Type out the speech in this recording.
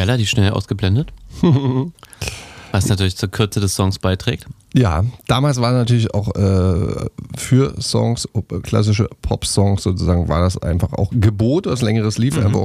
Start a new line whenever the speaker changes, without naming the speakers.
relativ schnell ausgeblendet. Was natürlich zur Kürze des Songs beiträgt.
Ja, damals war natürlich auch für Songs, klassische Pop-Songs sozusagen, war das einfach auch Gebot, was längeres lief, einfach